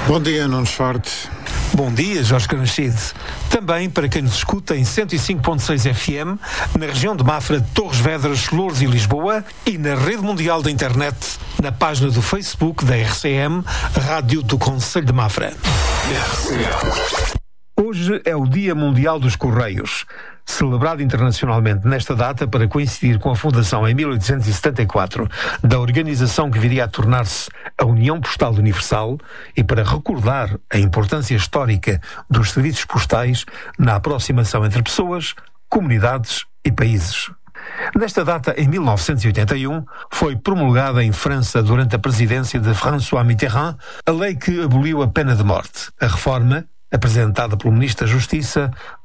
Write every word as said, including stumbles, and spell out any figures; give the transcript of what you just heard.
Bom dia, Nuno Forte. Bom dia, Jorge Canachide. Também para quem nos escuta em cento e cinco ponto seis F M, na região de Mafra, Torres Vedras, Loures e Lisboa, e na rede mundial da internet, na página do Facebook da R C M, Rádio do Concelho de Mafra. Hoje é o Dia Mundial dos Correios, celebrado internacionalmente nesta data para coincidir com a fundação em mil oitocentos e setenta e quatro da organização que viria a tornar-se a União Postal Universal e para recordar a importância histórica dos serviços postais na aproximação entre pessoas, comunidades e países. Nesta data, em mil novecentos e oitenta e um, foi promulgada em França, durante a presidência de François Mitterrand, a lei que aboliu a pena de morte. A reforma, apresentada pelo Ministro da Justiça,